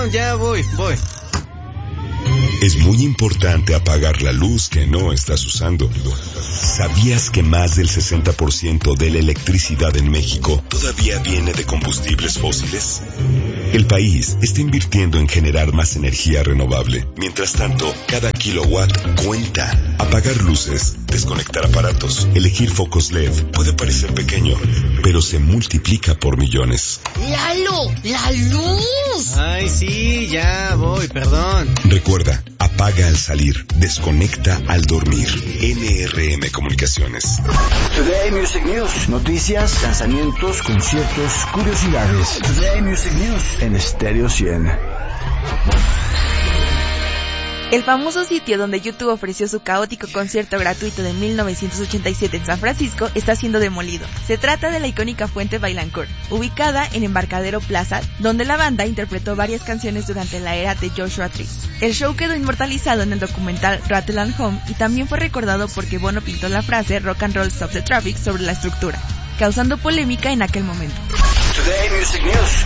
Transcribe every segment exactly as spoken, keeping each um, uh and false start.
perdón, ya voy, voy. Es muy importante apagar la luz que no estás usando. ¿Sabías que más del sesenta por ciento de la electricidad en México todavía viene de combustibles fósiles? El país está invirtiendo en generar más energía renovable. Mientras tanto, cada kilowatt cuenta. Apagar luces, desconectar aparatos, elegir focos L E D puede parecer pequeño, pero se multiplica por millones. ¡Lalo! ¡La luz! Ay, sí, ya voy, perdón. Recuerda, apaga al salir, desconecta al dormir. N R M Comunicaciones. Today Music News. Noticias, lanzamientos, conciertos, curiosidades. Today Music News en Estéreo cien. El famoso sitio donde YouTube ofreció su caótico concierto gratuito de mil novecientos ochenta y siete en San Francisco está siendo demolido. Se trata de la icónica fuente Vaillancourt, ubicada en Embarcadero Plaza, donde la banda interpretó varias canciones durante la era de Joshua Tree. El show quedó inmortalizado en el documental Rattle and Home y también fue recordado porque Bono pintó la frase Rock and Roll Stop the Traffic sobre la estructura, causando polémica en aquel momento. Today Music News.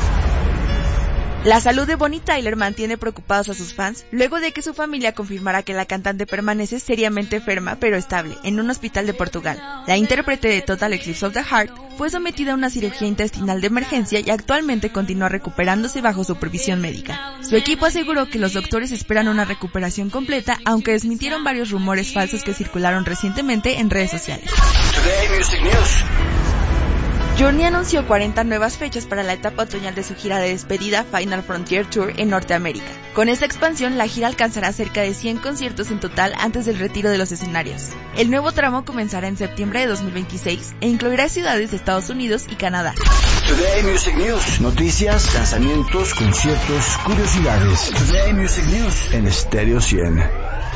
La salud de Bonnie Tyler mantiene preocupados a sus fans luego de que su familia confirmara que la cantante permanece seriamente enferma pero estable en un hospital de Portugal. La intérprete de Total Eclipse of the Heart fue sometida a una cirugía intestinal de emergencia y actualmente continúa recuperándose bajo supervisión médica. Su equipo aseguró que los doctores esperan una recuperación completa, aunque desmintieron varios rumores falsos que circularon recientemente en redes sociales. Today Music News. Journey anunció cuarenta nuevas fechas para la etapa otoñal de su gira de despedida Final Frontier Tour en Norteamérica. Con esta expansión, la gira alcanzará cerca de cien conciertos en total antes del retiro de los escenarios. El nuevo tramo comenzará en septiembre de dos mil veintiséis e incluirá ciudades de Estados Unidos y Canadá. Today Music News. Noticias, lanzamientos, conciertos, curiosidades. Today Music News en Estéreo cien.